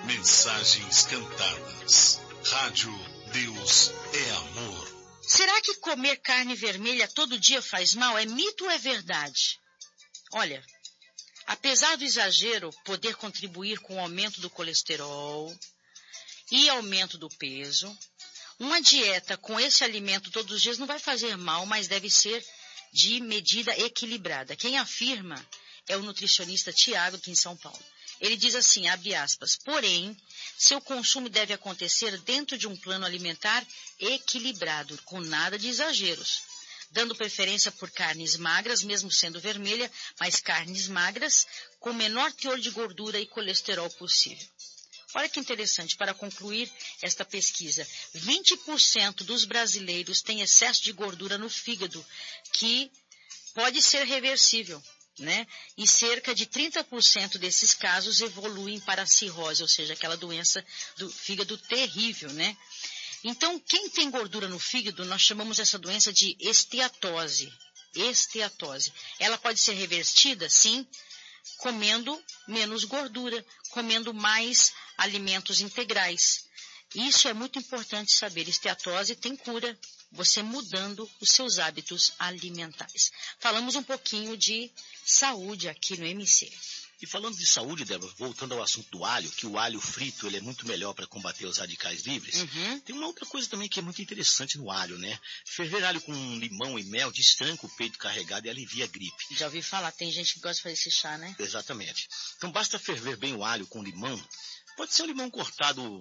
Mensagens cantadas. Rádio Deus é Amor. Será que comer carne vermelha todo dia faz mal? É mito ou é verdade? Olha, apesar do exagero poder contribuir com o aumento do colesterol e aumento do peso, uma dieta com esse alimento todos os dias não vai fazer mal, mas deve ser de medida equilibrada. Quem afirma é o nutricionista Tiago, aqui em São Paulo. Ele diz assim, abre aspas, porém, seu consumo deve acontecer dentro de um plano alimentar equilibrado, com nada de exageros, dando preferência por carnes magras, mesmo sendo vermelha, mas carnes magras com menor teor de gordura e colesterol possível. Olha que interessante, para concluir esta pesquisa, 20% dos brasileiros têm excesso de gordura no fígado, que pode ser reversível, né? E cerca de 30% desses casos evoluem para a cirrose, ou seja, aquela doença do fígado terrível, né? Então, quem tem gordura no fígado, nós chamamos essa doença de esteatose. Esteatose. Ela pode ser revertida, sim, comendo menos gordura, comendo mais alimentos integrais. Isso é muito importante saber. Esteatose tem cura, você mudando os seus hábitos alimentares. Falamos um pouquinho de saúde aqui no MC. E falando de saúde, Débora, voltando ao assunto do alho, que o alho frito ele é muito melhor para combater os radicais livres, tem uma outra coisa também que é muito interessante no alho, né? Ferver alho com limão e mel destranca o peito carregado e alivia a gripe. Já ouvi falar, tem gente que gosta de fazer esse chá, né? Exatamente. Então basta ferver bem o alho com limão. Pode ser um limão cortado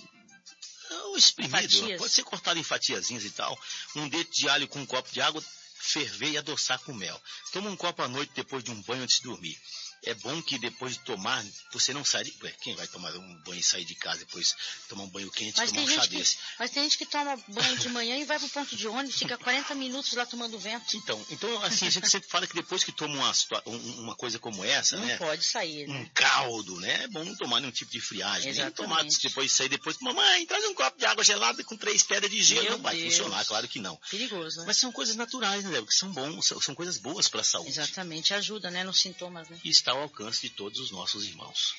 ou espremido, pode ser cortado em fatiazinhas e tal. Um dedo de alho com um copo de água, ferver e adoçar com mel. Toma um copo à noite depois de um banho antes de dormir. É bom que depois de tomar, você não sai de... Quem vai tomar um banho e sair de casa depois tomar um banho quente e tomar um chá desse? Mas tem gente que toma banho de manhã e vai para o ponto de ônibus, fica 40 minutos lá tomando vento. Então assim, a gente sempre fala que depois que toma uma coisa como essa, não né? Não pode sair, né? Um caldo, né? É bom não tomar nenhum tipo de friagem. Exatamente. Nem tomar depois de sair depois. Mamãe, traz um copo de água gelada com 3 pedras de gelo. Não vai funcionar, claro que não. Perigoso, né? Mas são coisas naturais, né? Que são bons, são coisas boas para a saúde. Exatamente, ajuda, né? Nos sintomas, né? E está ao alcance de todos os nossos irmãos.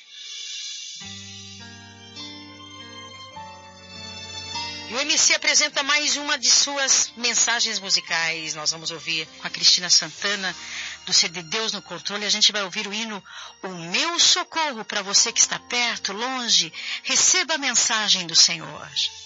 E o MC apresenta mais uma de suas mensagens musicais. Nós vamos ouvir com a Cristina Santana, do CD Deus no Controle. A gente vai ouvir o hino O Meu Socorro, para você que está perto, longe. Receba a mensagem do Senhor.